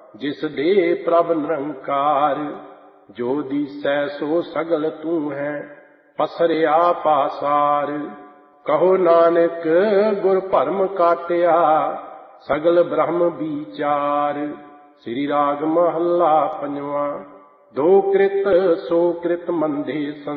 जिस दे प्रभ निरंकार। जो दिसै सो सगल तू है, पसरिया पासार। कहो नानक गुर भरम काटिया, सगल ब्रह्म विचार। श्री राग महला पंजवा। दो कृत सो कृत मंदे